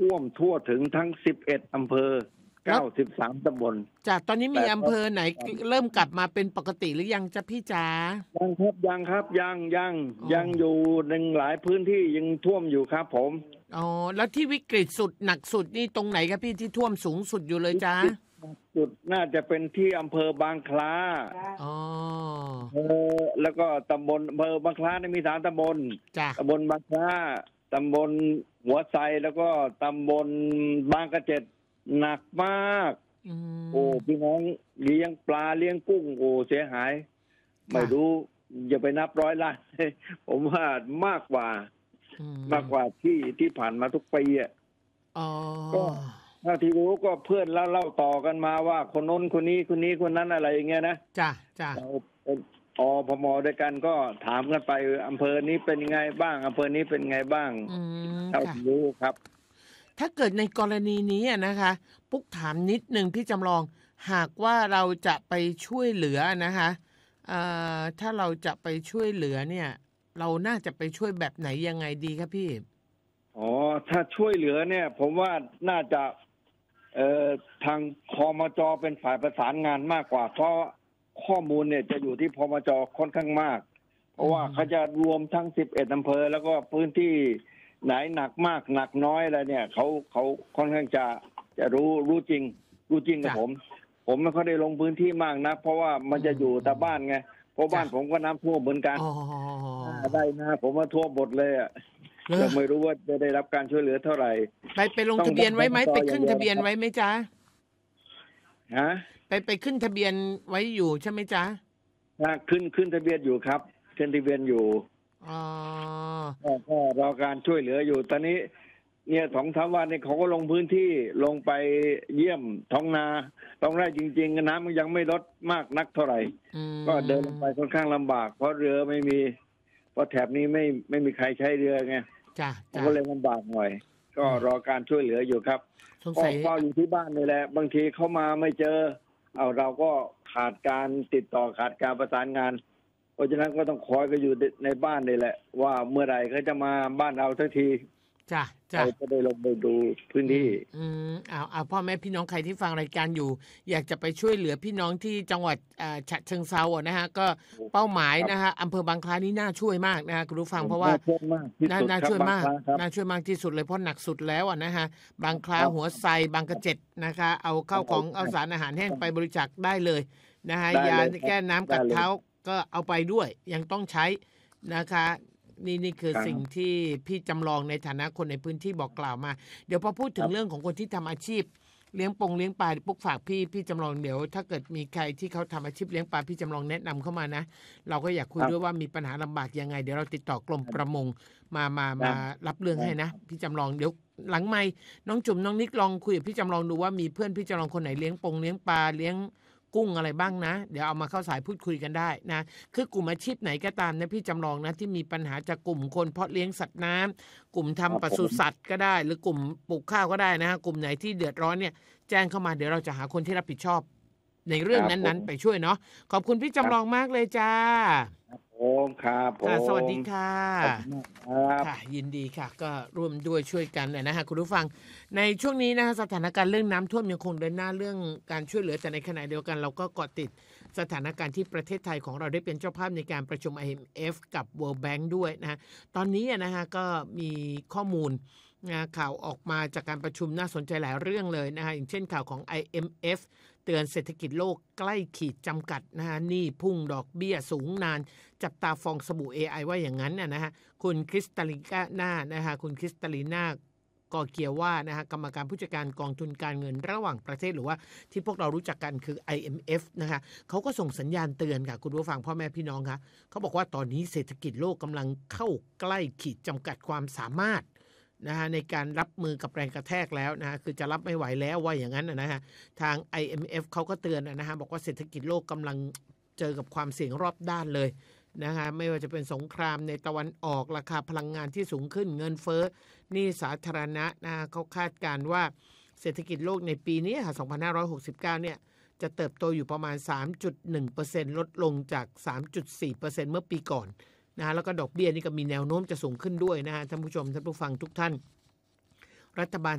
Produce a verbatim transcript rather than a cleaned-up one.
ท่วมทั่วถึงทั้งสิบเอ็ดอำเภอเก้าสิบสามตำบลจ้ะตอนนี้มีอำเภอไหนเริ่มกลับมาเป็นปกติหรือยังจ้ะพี่จ๋ายังครับยังครับยังยังยังอยู่ในหลายพื้นที่ยังท่วมอยู่ครับผมอ๋อแล้วที่วิกฤตสุดหนักสุดนี่ตรงไหนครับพี่ที่ท่วมสูงสุดอยู่เลยจ้าจุดน่าจะเป็นที่อำเภอบางคล้าอ๋อเออแล้วก็ตำบลอำเภอบางคล้านี่มีสามตำบลตำบลบางคล้าตำบลหัวไซแล้วก็ตำบลบางกระเจ็ดหนักมากโอ้พี่น้องเลี้ยงปลาเลี้ยงกุ้งโอ้เสียหายไม่รู้อย่าไปนับร้อยล้านผมว่ามากกว่ามากกว่าที่ที่ผ่านมาทุกปีอ่ะก็ถ้าที่รู้ก็เพื่อนเล่าเล่าต่อกันมาว่าคนน้นคนนี้คนนี้คนนั้นอะไรอย่างเงี้ยนะจ้ะจ้ะเราเป็นอพมด้วยกันก็ถามกันไปอำเภอนี้เป็นไงบ้างอำเภอนี้เป็นไงบ้างเท่าที่รู้ครับถ้าเกิดในกรณีนี้นะคะปุ๊กถามนิดนึงพี่จำลองหากว่าเราจะไปช่วยเหลือนะคะถ้าเราจะไปช่วยเหลือเนี่ยเราน่าจะไปช่วยแบบไหนยังไงดีครับพี่อ๋อถ้าช่วยเหลือเนี่ยผมว่าน่าจะเอ่อทางคมจ.เป็นฝ่ายประสานงานมากกว่าเพราะข้อมูลเนี่ยจะอยู่ที่พมจ.ค่อนข้างมากเพราะว่าเขาจะรวมทั้งสิบเอ็ดอำเภอแล้วก็พื้นที่ไหนหนักมากหนักน้อยอะไรเนี่ยเขาเขาค่อนข้างจะจะรู้รู้จริงรู้จริงกับผมผมไม่ค่อยได้ลงพื้นที่มากนะเพราะว่ามันจะอยู่แต่บ้านไงเพราะบ้านผมก็น้ำท่วมเหมือนกันได้นะผมว่าท่วมหมดเลยอ่ะแต่ไม่รู้ว่าจะได้รับการช่วยเหลือเท่าไหร่ไปไปลงทะเบียนไว้ไหมไปขึ้นทะเบียนไว้ไหมจ๊ะฮะไปไปขึ้นทะเบียนไว้อยู่ใช่ไหมจ๊ะขึ้นขึ้นทะเบียนอยู่ครับขึ้นทะเบียนอยู่อ๋อก็รอการช่วยเหลืออยู่ตอนนี้เนี่ยสองสามวันนี้เขาก็ลงพื้นที่ลงไปเยี่ยมท้องนาท้องไร่จริงๆน้ำมันยังไม่ลดมากนักเท่าไหร่ก็เดินไปค่อนข้างลำบากเพราะเรือไม่มีเพราะแถบนี้ไม่ไม่มีใครใช้เรือไงจ้ะก็เลยลำบากหน่อยก็รอการช่วยเหลืออยู่ครับก็เฝ้าอยู่ที่บ้านนี่แหละบางทีเขามาไม่เจอเอาเราก็ขาดการติดต่อขาดการประสานงานเพราะฉะนั้นก็ต้องคอยก็อยู่ในบ้านนี่แหละว่าเมื่อไหร่เขาจะมาบ้านเราสักทีจ้ะจ้ะเราจะได้ลงไปดูพื้นที่อืมเอาเอาพ่อแม่พี่น้องใครที่ฟังรายการอยู่อยากจะไปช่วยเหลือพี่น้องที่จังหวัดฉะเชิงเทราอ่ะนะฮะก็เป้าหมายนะฮะอำเภอบางคล้านี่น่าช่วยมากนะฮะคุณผู้ฟังเพราะว่าน่าน่าช่วยมากน่าช่วยมากที่สุดเลยเพราะหนักสุดแล้วอ่ะนะฮะบางคล้าหัวไซบางกระเจ็ดนะคะเอาเข้าของเอาสารอาหารแห้งไปบริจาคได้เลยนะฮะยาแก้น้ำกัดเท้าก็เอาไปด้วยยังต้องใช้นะคะนี่นี่คือสิ่งที่พี่จำลองในฐานะคนในพื้นที่บอกกล่าวมาเดี๋ยวพอพูดถึงเรื่องของคนที่ทำอาชีพเลี้ยงปงเลี้ยงปลาปุ๊กฝากพี่พี่จำลองเดี๋ยวถ้าเกิดมีใครที่เขาทำอาชีพเลี้ยงปลาพี่จำลองแนะนำเข้ามานะเราก็อยากคุยด้วยว่ามีปัญหาลำบากยังไงเดี๋ยวเราติดต่อกรมประมงมามามารับเรื่องให้นะพี่จำลองเดี๋ยวหลังไมค์น้องจุ๋มน้องนิกลองคุยกับพี่จำลองดูว่ามีเพื่อนพี่จำลองคนไหนเลี้ยงปงเลี้ยงปลาเลี้ยงกุ้งอะไรบ้างนะเดี๋ยวเอามาเข้าสายพูดคุยกันได้นะคือกลุ่มอาชีพไหนก็ตามนะพี่จำลองนะที่มีปัญหาจากกลุ่มคนเพาะเลี้ยงสัตว์น้ำกลุ่มทำปศุสัตว์ก็ได้หรือกลุ่มปลูกข้าวก็ได้นะฮะกลุ่มไหนที่เดือดร้อนเนี่ยแจ้งเข้ามาเดี๋ยวเราจะหาคนที่รับผิดชอบในเรื่องนั้นๆไปช่วยเนาะขอบคุณพี่จำลองมากเลยจ้าผมครับผมสวัสดีค่ะค่ะยินดีค่ะก็ร่วมด้วยช่วยกันนะฮะคุณผู้ฟังในช่วงนี้นะฮะสถานการณ์เรื่องน้ำท่วมยังคงเดินหน้าเรื่องการช่วยเหลือแต่ในขณะเดียวกันเราก็เกาะติดสถานการณ์ที่ประเทศไทยของเราได้เป็นเจ้าภาพในการประชุม ไอ เอ็ม เอฟ กับ World Bank ด้วยนะฮะตอนนี้นะฮะก็มีข้อมูลนะข่าวออกมาจากการประชุมน่าสนใจหลายเรื่องเลยนะฮะอย่างเช่นข่าวของ ไอ เอ็ม เอฟ เตือนเศรษฐกิจโลกใกล้ขีดจำกัดนะฮะหนี้พุ่งดอกเบี้ยสูงนานจับตาฟองสบู่ เอ ไอ ว่าอย่างนั้นนะฮะคุณคริสตาลิน่านะฮะคุณคริสตาลิน่าก็เกี่ยวว่านะฮะกรรมการผู้จัดการกองทุนการเงินระหว่างประเทศหรือว่าที่พวกเรารู้จักกันคือ ไอ เอ็ม เอฟ นะคะเขาก็ส่งสัญญาณเตือนค่ะคุณผู้ฟังพ่อแม่พี่น้องค่ะเขาบอกว่าตอนนี้เศรษฐกิจโลกกำลังเข้าใกล้ขีดจำกัดความสามารถนะฮะในการรับมือกับแรงกระแทกแล้วนะฮะคือจะรับไม่ไหวแล้วว่าอย่างนั้นนะฮะทาง ไอ เอ็ม เอฟ เขาก็เตือนนะฮะบอกว่าเศรษฐกิจโลกกำลังเจอกับความเสี่ยงรอบด้านเลยนะฮะไม่ว่าจะเป็นสงครามในตะวันออกราคาพลังงานที่สูงขึ้นเงินเฟ้อหนี้สาธารณะนะเขาคาดการณ์ว่าเศรษฐกิจโลกในปีนี้ค่ะสองพันห้าร้อยหกสิบเก้าเนี่ยจะเติบโตอยู่ประมาณ สามจุดหนึ่งเปอร์เซ็นต์ ลดลงจาก สามจุดสี่เปอร์เซ็นต์ เมื่อปีก่อนนะฮะแล้วก็ดอกเบี้ยนี่ก็มีแนวโน้มจะสูงขึ้นด้วยนะฮะท่านผู้ชมท่านผู้ฟังทุกท่านรัฐบาล